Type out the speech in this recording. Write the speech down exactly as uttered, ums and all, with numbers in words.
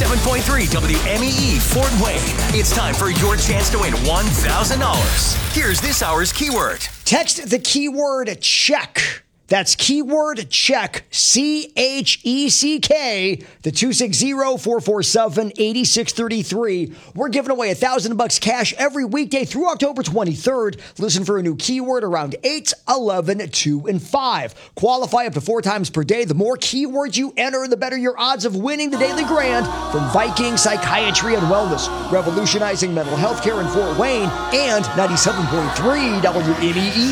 ninety-seven point three W M E E Fort Wayne. It's time for your chance to win one thousand dollars. Here's this hour's keyword. Text the keyword check. That's keyword check, C H E C K, the two six zero, four four seven, eight six three three. We're giving away a thousand bucks cash every weekday through October twenty-third. Listen for a new keyword around eight, eleven, two, and five. Qualify up to four times per day. The more keywords you enter, the better your odds of winning the Daily Grand from Viking Psychiatry and Wellness, revolutionizing mental health care in Fort Wayne, and ninety-seven point three W M E E.